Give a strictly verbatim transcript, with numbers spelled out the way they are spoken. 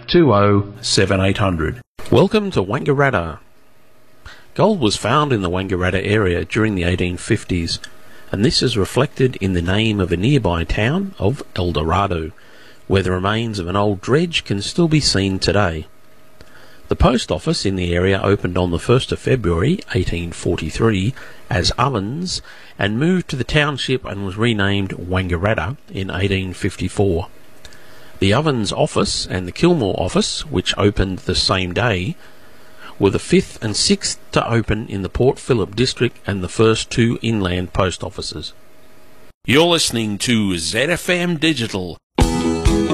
two oh seven eight hundred. Welcome to Wangaratta. Gold was found in the Wangaratta area during the eighteen fifties, and this is reflected in the name of a nearby town of El Dorado, where the remains of an old dredge can still be seen today. The post office in the area opened on the first of February eighteen forty-three as Ovens and moved to the township and was renamed Wangaratta in eighteen fifty-four. The Ovens office and the Kilmore office, which opened the same day, were the fifth and sixth to open in the Port Phillip district and the first two inland post offices. You're listening to Z F M Digital,